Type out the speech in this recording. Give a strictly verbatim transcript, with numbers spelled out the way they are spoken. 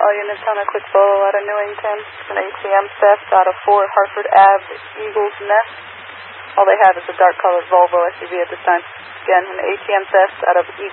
All units on a quick follow out of Newington. It's an A T M theft out of four Hartford Avenue, Eagles Nest. All they have is a dark colored Volvo S U V at this time. Again, an A T M theft out of Eagles